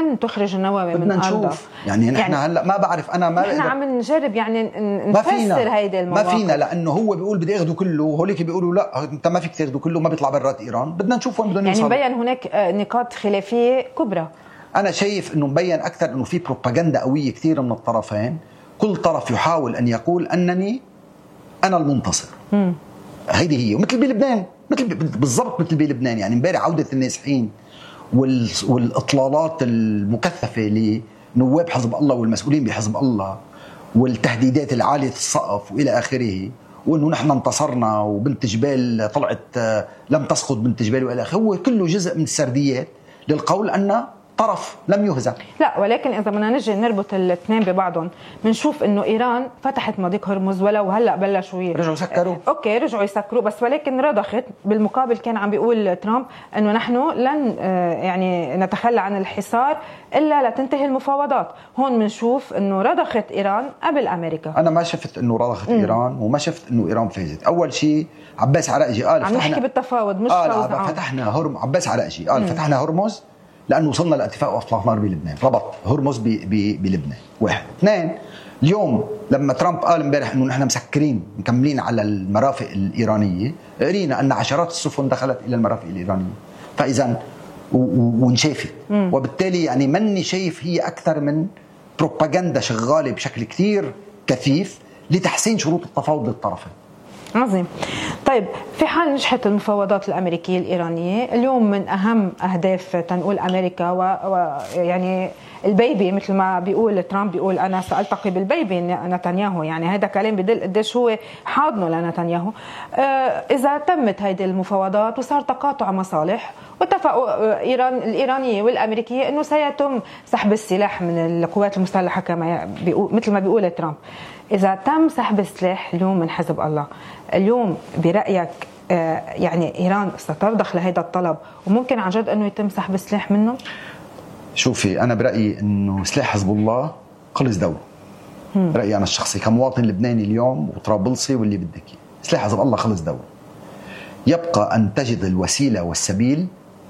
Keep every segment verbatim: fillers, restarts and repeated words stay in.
لن تخرج النووي من بدنا أرضها. نشوف يعني نحن يعني هلا ما بعرف انا ما نحن عم نجرب يعني نفسر هيدي المواقف. ما فينا لانه هو بيقول بدي اخذه كله وهوليك بيقولوا لا انت ما فيك تاخذه كله، ما بيطلع برات ايران. بدنا نشوف وين بدهم يوصلوا. يعني مبين هناك نقاط خلافيه كبرى. انا شايف انه مبين اكثر انه في بروباغندا قويه كثير من الطرفين، كل طرف يحاول ان يقول انني انا المنتصر. امم هيدي هي مثل بلبنان، مثل بالضبط مثل بلبنان. يعني امبارح عوده النازحين والاطلالات المكثفه لنواب حزب الله والمسؤولين بحزب الله والتهديدات العاليه السقف والى اخره، وانه نحن انتصرنا وبنت جبال طلعت لم تسقط بنت جبال والى اخره، هو كله جزء من السرديات للقول ان طرف لم يهزم. لا ولكن اذا بدنا نجي نربط الاثنين ببعضهم بنشوف انه ايران فتحت مضيق هرمز ولو هلا بلشوا رجعوا سكروا. اوكي رجعوا يسكروا، بس ولكن رضخت. بالمقابل كان عم بيقول ترامب انه نحن لن يعني نتخلى عن الحصار الا لتنتهي المفاوضات. هون بنشوف انه رضخت ايران قبل امريكا. انا ما شفت انه رضخت م. ايران وما شفت انه ايران فازت. اول شيء عباس عراقجي قال عم نحكي بالتفاوض مش فوز. آه فتحنا هرم عباس عراقجي قال م. فتحنا هرمز لأنه وصلنا لاتفاق وقف الأطمار بلبنان، ربط هرمز بلبنان. واحد. اثنين، اليوم لما ترامب قال امبارح انه نحن مسكرين مكملين على المرافق الإيرانية، قرينا أن عشرات السفن دخلت إلى المرافق الإيرانية، فإذا وانشافت، وبالتالي يعني مني شايف هي أكثر من بروباغندا شغالة بشكل كثير كثيف لتحسين شروط التفاوض للطرفين. عظيم. طيب في حال نجحت المفاوضات الأمريكية الإيرانية اليوم، من أهم أهداف تنقول أمريكا ويعني البيبي مثل ما بيقول ترامب، بيقول أنا سألتقي بالبيبي نتنياهو، يعني هذا كلام بدل قديش هو حاضنه لنتنياهو. آه إذا تمت هذه المفاوضات وصار تقاطع مصالح واتفقوا إيران الإيرانية والأمريكية إنه سيتم سحب السلاح من القوات المسلحة كما بيقول مثل ما بيقول ترامب، إذا تم سحب السلاح اليوم من حزب الله، اليوم برأيك يعني إيران سترضخ لهذا الطلب وممكن عن جد أنه يتم سحب السلاح منه؟ شوفي أنا برأيي أنه سلاح حزب الله خلص دوره. رأيي أنا الشخصي كمواطن لبناني اليوم وطرابلسي واللي بدك، سلاح حزب الله خلص دوره. يبقى أن تجد الوسيلة والسبيل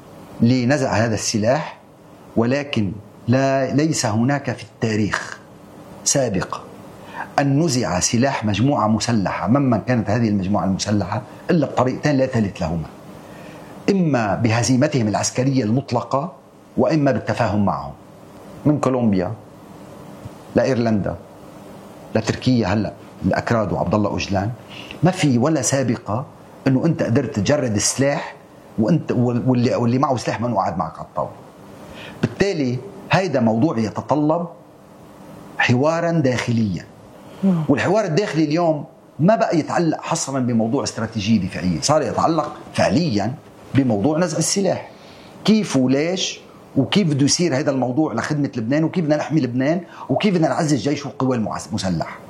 لنزع هذا السلاح، ولكن لا ليس هناك في التاريخ سابقا أن نزع سلاح مجموعة مسلحة ممن كانت هذه المجموعة المسلحة إلا بطريقتين لا ثالث لهما، إما بهزيمتهم العسكرية المطلقة وإما بالتفاهم معهم. من كولومبيا لإيرلندا لتركيا هلأ الأكراد وعبد الله أجلان، ما في ولا سابقة إنه أنت قدرت تجرد السلاح وأنت واللي, واللي معه سلاح ما قاعد معك على الطاولة. بالتالي هيدا موضوع يتطلب حوارا داخليا، والحوار الداخلي اليوم ما بقى يتعلق حصرا بموضوع استراتيجية دفاعية، صار يتعلق فعليا بموضوع نزع السلاح. كيف وليش وكيف بده يصير هذا الموضوع لخدمة لبنان، وكيف بدنا نحمي لبنان، وكيف بدنا نعزز جيش والقوى المسلحة.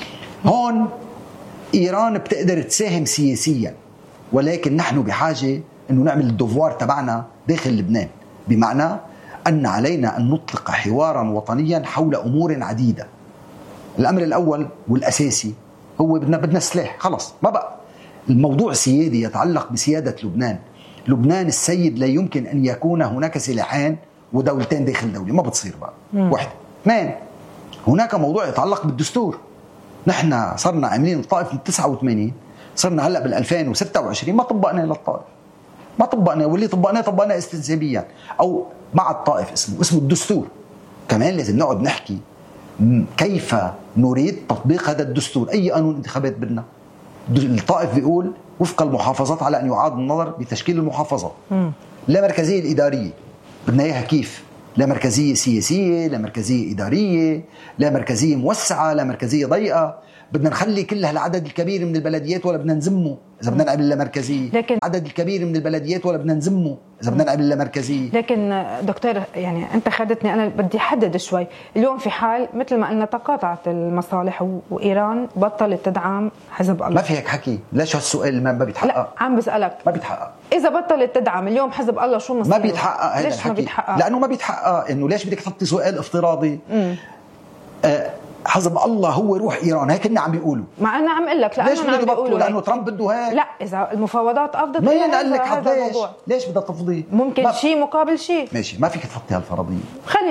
هون إيران بتقدر تساهم سياسيا، ولكن نحن بحاجة أنه نعمل الدوفوار تبعنا داخل لبنان، بمعنى أن علينا أن نطلق حوارا وطنيا حول أمور عديدة. الأمر الأول والأساسي هو بدنا بدنا سلاح، خلص ما بقى الموضوع سيادي يتعلق بسيادة لبنان. لبنان السيد لا يمكن أن يكون هناك سلاحين ودولتين داخل دولة، ما بتصير بقى. واحد. اثنين، هناك موضوع يتعلق بالدستور. نحن صرنا عاملين الطائف من تسعة وثمانين، صرنا هلأ بالألفين وستة وعشرين ما طبقنا للطائف، ما طبقنا، واللي طبقناه طبقنا استنسابيا أو مع الطائف اسمه اسمه الدستور. كمان لازم نقعد نحكي كيف نريد تطبيق هذا الدستور. أي قانون انتخابات بدنا؟ الطائف بيقول وفق المحافظات على أن يعاد النظر بتشكيل المحافظات. لا مركزية الإدارية بدنا إياها كيف؟ لا مركزية سياسية، لا مركزية إدارية، لا مركزية موسعة، لا مركزية ضيقة. بدنا نخلي كل هالعدد الكبير من البلديات ولا بدنا نزمه إذا بدنا نعمل لا مركزية. لكن عدد الكبير من البلديات ولا بدنا نزمه إذا بدنا نعمل لا مركزية. لكن دكتور يعني أنت خدتني، أنا بدي أحدد شوي. اليوم في حال مثل ما قلنا تقاطعت المصالح وإيران بطلت تدعم حزب الله، ما في هيك حكي. ليش هالسؤال ما بيتحقق؟ لا عم بسألك. ما بيتحقق. إذا بطلت تدعم اليوم حزب الله شو مصيره؟ ما بيتحقق هذا الحكي. ما بيتحقق؟ لأنه ما بيتحقق. إنه ليش بدك تحطي سؤال افتراضي؟ آه حزب الله هو روح إيران، هيك كنا عم بيقولوا. مع أنا عم أقول لك ليش بدك تبطلوا؟ لأنه ترامب بده هيك. لا إذا المفاوضات أفضت ما ينقل لك هذا الموضوع، ليش بدها تفضي؟ ممكن شيء مقابل شيء. ماشي، ما فيك تحطي هالفرضية. خلي